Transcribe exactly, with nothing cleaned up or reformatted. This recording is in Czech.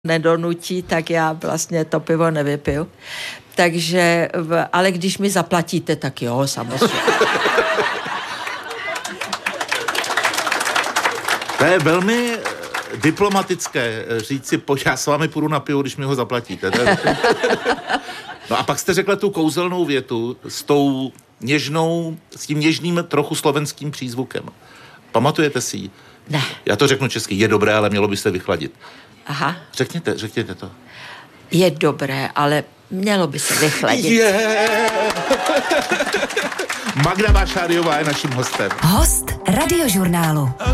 nedonutí, tak já vlastně to pivo nevypiju. Takže, ale když mi zaplatíte, tak jo, samozřejmě. To je velmi diplomatické říct si, pojď, já s vámi půjdu na pivo, když mi ho zaplatíte. Je... No a pak jste řekla tu kouzelnou větu s tou něžnou, s tím něžným trochu slovenským přízvukem. Pamatujete si ji? Ne. Já to řeknu česky, je dobré, ale mělo by se vychladit. Aha. Řekněte, řekněte to. Je dobré, ale mělo by se vychladit. Yeah. Magda Vášáriová je naším hostem. Host Radiožurnálu.